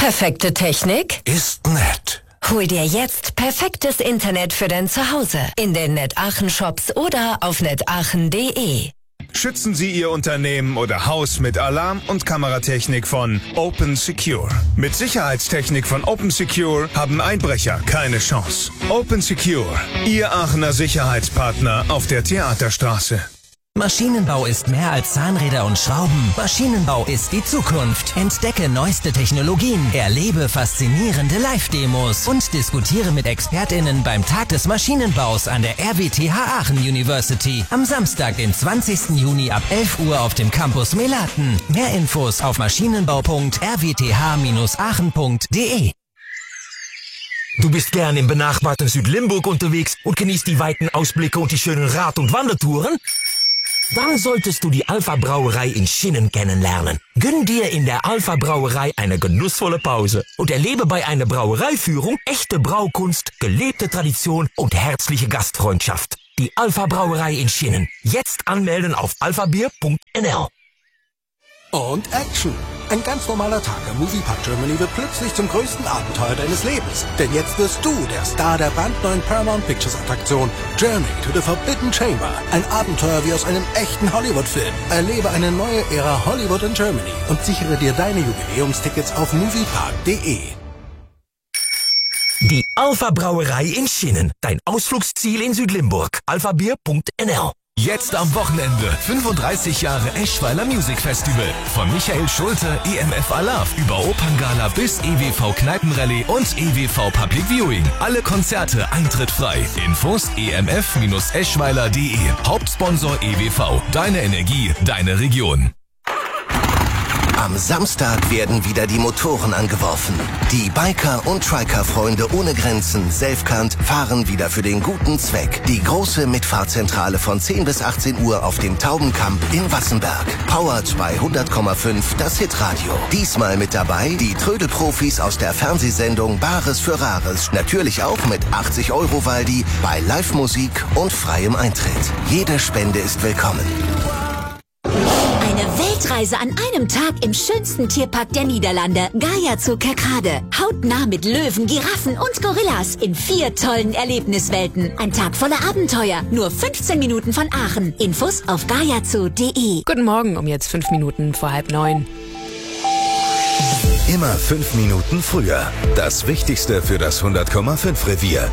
Perfekte Technik ist nett. Hol dir jetzt perfektes Internet für dein Zuhause in den NetAachen Shops oder auf netaachen.de. Schützen Sie Ihr Unternehmen oder Haus mit Alarm- und Kameratechnik von Open Secure. Mit Sicherheitstechnik von Open Secure haben Einbrecher keine Chance. Open Secure, Ihr Aachener Sicherheitspartner auf der Theaterstraße. Maschinenbau ist mehr als Zahnräder und Schrauben. Maschinenbau ist die Zukunft. Entdecke neueste Technologien, erlebe faszinierende Live-Demos und diskutiere mit ExpertInnen beim Tag des Maschinenbaus an der RWTH Aachen University am Samstag, den 20. Juni ab 11 Uhr auf dem Campus Melaten. Mehr Infos auf maschinenbau.rwth-aachen.de. Du bist gern im benachbarten Südlimburg unterwegs und genießt die weiten Ausblicke und die schönen Rad- und Wandertouren? Dann solltest du die Alpha Brauerei in Schinnen kennenlernen. Gönn dir in der Alpha Brauerei eine genussvolle Pause und erlebe bei einer Brauereiführung echte Braukunst, gelebte Tradition und herzliche Gastfreundschaft. Die Alpha Brauerei in Schinnen. Jetzt anmelden auf alphabier.nl. Und Action! Ein ganz normaler Tag im Moviepark Germany wird plötzlich zum größten Abenteuer deines Lebens. Denn jetzt wirst du der Star der brandneuen Paramount Pictures Attraktion Journey to the Forbidden Chamber. Ein Abenteuer wie aus einem echten Hollywood-Film. Erlebe eine neue Ära Hollywood in Germany und sichere dir deine Jubiläumstickets auf moviepark.de. Die Alpha Brauerei in Schinnen. Dein Ausflugsziel in Südlimburg. alphabier.nl. Jetzt am Wochenende 35 Jahre Eschweiler Music Festival. Von Michael Schulte, EMF Alarv über Operngala bis EWV Kneipenrallye und EWV Public Viewing. Alle Konzerte eintrittfrei. Infos emf-eschweiler.de. Hauptsponsor EWV. Deine Energie, deine Region. Am Samstag werden wieder die Motoren angeworfen. Die Biker- und Triker-Freunde ohne Grenzen, Selfkant, fahren wieder für den guten Zweck. Die große Mitfahrzentrale von 10 bis 18 Uhr auf dem Taubenkamp in Wassenberg. Powered bei 100,5 das Hitradio. Diesmal mit dabei die Trödelprofis aus der Fernsehsendung Bares für Rares. Natürlich auch mit 80 € Waldi bei Live-Musik und freiem Eintritt. Jede Spende ist willkommen. Eine Weltreise an einem Tag im schönsten Tierpark der Niederlande, Gaia zu Kerkrade. Hautnah mit Löwen, Giraffen und Gorillas in 4 tollen Erlebniswelten. Ein Tag voller Abenteuer, nur 15 Minuten von Aachen. Infos auf gaiazu.de. Guten Morgen, um jetzt 5 Minuten vor 8:30. Immer 5 Minuten früher. Das Wichtigste für das 100,5 Revier.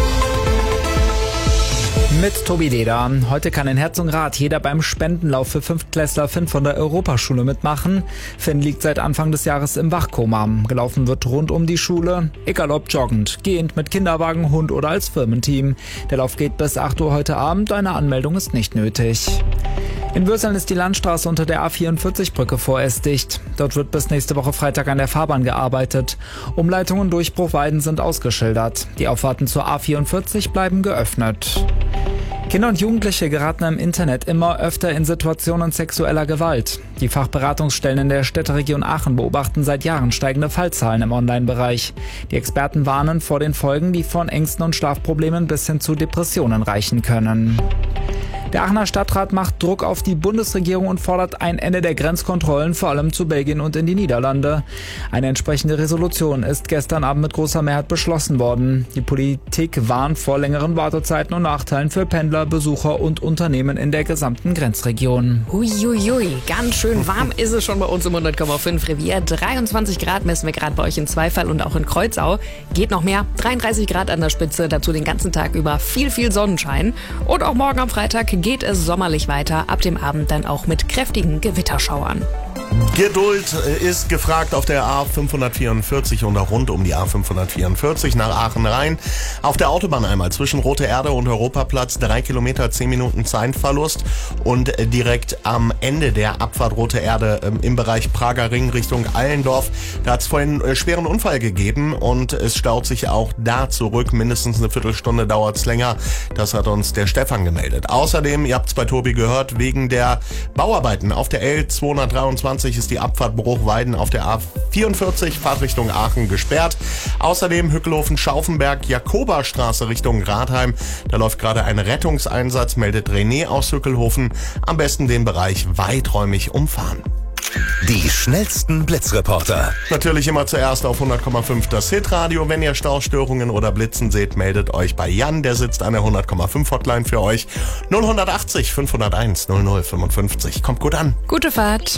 Mit Tobi Leder. Heute kann in Herzogenrath jeder beim Spendenlauf für Fünftklässler Finn von der Europaschule mitmachen. Finn liegt seit Anfang des Jahres im Wachkoma. Gelaufen wird rund um die Schule, egal ob joggend, gehend, mit Kinderwagen, Hund oder als Firmenteam. Der Lauf geht bis 8 Uhr heute Abend. Eine Anmeldung ist nicht nötig. In Würseln ist die Landstraße unter der A44-Brücke vorerst dicht. Dort wird bis nächste Woche Freitag an der Fahrbahn gearbeitet. Umleitungen durch Bruchweiden sind ausgeschildert. Die Auffahrten zur A44 bleiben geöffnet. Kinder und Jugendliche geraten im Internet immer öfter in Situationen sexueller Gewalt. Die Fachberatungsstellen in der Städteregion Aachen beobachten seit Jahren steigende Fallzahlen im Online-Bereich. Die Experten warnen vor den Folgen, die von Ängsten und Schlafproblemen bis hin zu Depressionen reichen können. Der Aachener Stadtrat macht Druck auf die Bundesregierung und fordert ein Ende der Grenzkontrollen, vor allem zu Belgien und in die Niederlande. Eine entsprechende Resolution ist gestern Abend mit großer Mehrheit beschlossen worden. Die Politik warnt vor längeren Wartezeiten und Nachteilen für Pendler, Besucher und Unternehmen in der gesamten Grenzregion. Huiuiui, ganz schön warm ist es schon bei uns im 100,5 Revier. 23 Grad messen wir gerade bei euch in Zweifel und auch in Kreuzau. Geht noch mehr, 33 Grad an der Spitze, dazu den ganzen Tag über viel Sonnenschein. Und auch morgen am Freitag geht es sommerlich weiter, ab dem Abend dann auch mit kräftigen Gewitterschauern. Geduld ist gefragt auf der A544 und auch rund um die A544 nach Aachen rein. Auf der Autobahn einmal zwischen Rote Erde und Europaplatz 3 Kilometer, 10 Minuten Zeitverlust und direkt am Ende der Abfahrt Rote Erde im Bereich Prager Ring Richtung Allendorf. Da hat es vorhin einen schweren Unfall gegeben und es staut sich auch da zurück. Mindestens eine Viertelstunde dauert es länger. Das hat uns der Stefan gemeldet. Außerdem, ihr habt es bei Tobi gehört, wegen der Bauarbeiten auf der L223 ist die Abfahrt Bruchweiden auf der A44 Fahrtrichtung Aachen gesperrt. Außerdem Hückelhofen-Schaufenberg, Jakoberstraße Richtung Rathheim. Da läuft gerade ein Rettungseinsatz, meldet René aus Hückelhofen. Am besten den Bereich weiträumig umfahren. Die schnellsten Blitzreporter. Natürlich immer zuerst auf 100,5 das Hitradio. Wenn ihr Staustörungen oder Blitzen seht, meldet euch bei Jan. Der sitzt an der 100,5 Hotline für euch. 0180 501 0055. Kommt gut an. Gute Fahrt.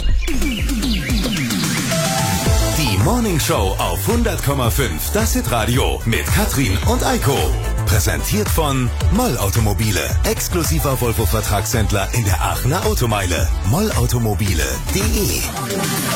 Die Morning Show auf 100,5 das Hitradio mit Katrin und Eiko. Präsentiert von Moll Automobile. Exklusiver Volvo-Vertragshändler in der Aachener Automeile. mollautomobile.de